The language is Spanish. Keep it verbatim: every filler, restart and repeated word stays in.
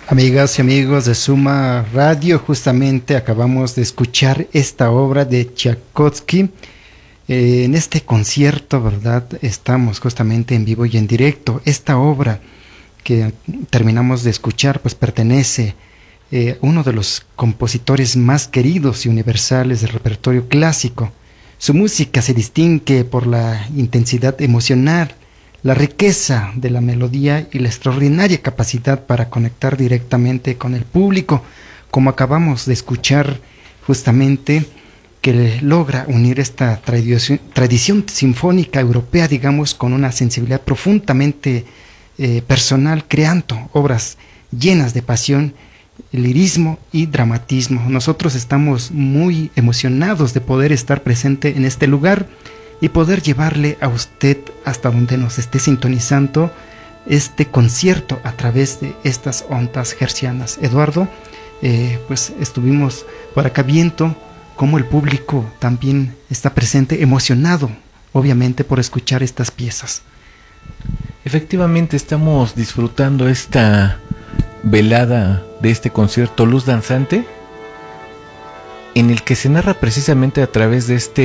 Amigas y amigos de Suma Radio, justamente acabamos de escuchar esta obra de Tchaikovsky. Eh, en este concierto, ¿verdad? Estamos justamente en vivo y en directo. Esta obra que terminamos de escuchar, pues pertenece eh, a uno de los compositores más queridos y universales del repertorio clásico. Su música se distingue por la intensidad emocional, la riqueza de la melodía y la extraordinaria capacidad para conectar directamente con el público, como acabamos de escuchar justamente, que logra unir esta tradición, tradición sinfónica europea, digamos, con una sensibilidad profundamente eh, personal, creando obras llenas de pasión, lirismo y dramatismo. Nosotros estamos muy emocionados de poder estar presente en este lugar y poder llevarle a usted hasta donde nos esté sintonizando este concierto a través de estas ondas hercianas. Eduardo, eh, pues estuvimos por acá viendo cómo el público también está presente, emocionado, obviamente, por escuchar estas piezas. Efectivamente, estamos disfrutando esta velada de este concierto Luz Danzante, en el que se narra precisamente a través de este